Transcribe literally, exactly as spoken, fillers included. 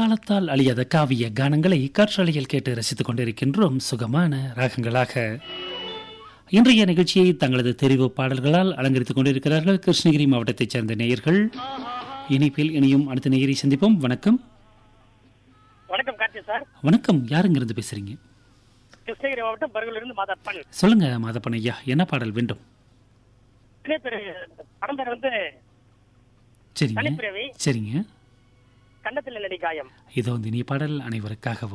காலத்தால் அழியாத காவிய கானங்களை காற்றாலையில் கேட்டு ரசித்துக் கொண்டிருக்கின்றோம் சுகமான ராகங்களாக. இன்றைய நிகழ்ச்சியை தங்களது தெரிவு பாடல்களால் அலங்கரித்துக் கொண்டிருக்கிறார்கள் கிருஷ்ணகிரி மாவட்டத்தைச் சேர்ந்த நேயர்கள். இணைப்பில் இனியும் அடுத்த நேயரை சந்திப்போம். வணக்கம். வணக்கம் கார்த்தி சார். வணக்கம். யாருங்கிருந்து பேசுறீங்க? கிருஷ்ணகிரி மாவட்டம் பர்கூரிலிருந்து மாதப்பன். சொல்லுங்க மாதப்பன் ஐயா, என்ன பாடல் வேண்டும்? படம் பேர் வந்து சரிங்க தனிப்பிரவி சரிங்க கன்னத்தில் நடிகாயம். இதோ இந்த இனிய பாடல் அனைவருக்காக